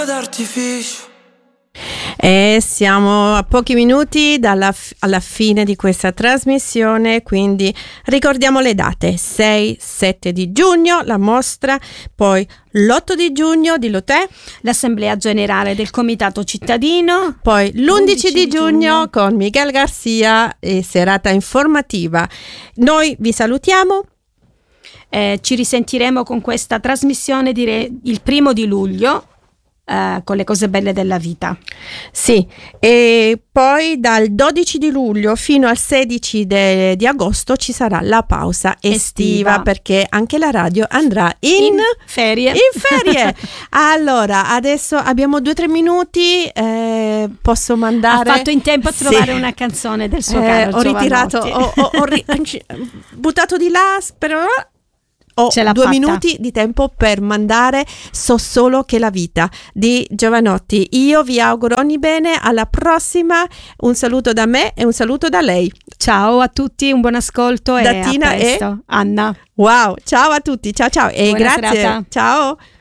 d'artificio. E siamo a pochi minuti alla fine di questa trasmissione, quindi ricordiamo le date: 6-7 di giugno la mostra, poi l'8 di giugno, dillo te, l'assemblea generale del comitato cittadino, poi l'11 di giugno con Miguel Garcia e serata informativa. Noi vi salutiamo. Ci risentiremo con questa trasmissione il 1 di luglio. Con le cose belle della vita. Sì, e poi dal 12 di luglio fino al 16 di agosto ci sarà la pausa estiva perché anche la radio andrà in ferie. Allora, adesso abbiamo 2-3 minuti, posso mandare... Ha fatto in tempo a trovare una canzone del suo caro ho ritirato, ho buttato di là, però... Ho 2 minuti di tempo per mandare So solo che la vita di Jovanotti. Io vi auguro ogni bene, alla prossima, un saluto da me e un saluto da lei. Ciao a tutti, un buon ascolto da e Tina a presto. e Anna. Wow, ciao a tutti, ciao e buona grazie. Serata. Ciao.